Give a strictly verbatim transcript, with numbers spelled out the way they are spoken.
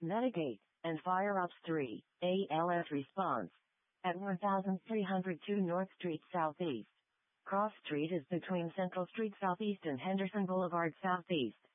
Metagate, and FireOps three, A L S response. At one thousand three hundred two North Street Southeast. Cross Street is between Central Street Southeast and Henderson Boulevard Southeast.